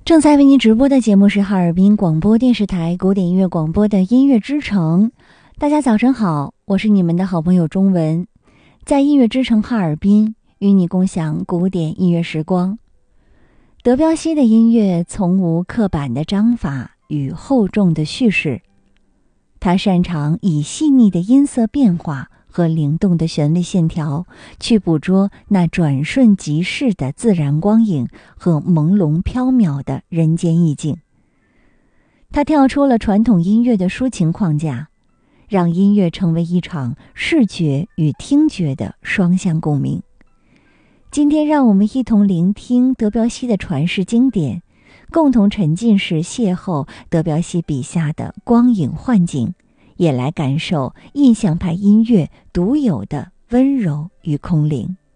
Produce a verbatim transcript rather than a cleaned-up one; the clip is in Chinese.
正在为您直播的节目是哈尔滨广播电视台古典音乐广播的音乐之城。大家早晨好，我是你们的好朋友钟文，在音乐之城哈尔滨与你共享古典音乐时光。德彪西的音乐从无刻板的章法与厚重的叙事，他擅长以细腻的音色变化和灵动的旋律线条去捕捉那转瞬即逝的自然光影和朦胧缥缈的人间意境。他跳出了传统音乐的抒情框架，让音乐成为一场视觉与听觉的双向共鸣。今天让我们一同聆听德彪西的传世经典，共同沉浸式邂逅德彪西笔下的光影幻景，也来感受印象派音乐独有的温柔与空灵。